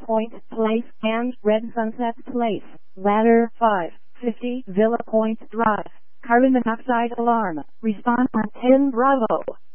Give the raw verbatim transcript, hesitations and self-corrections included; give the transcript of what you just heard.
Point Place and Red Sunset Place. Ladder five fifty Villa Point Drive. Carbon monoxide alarm. Response on ten Bravo.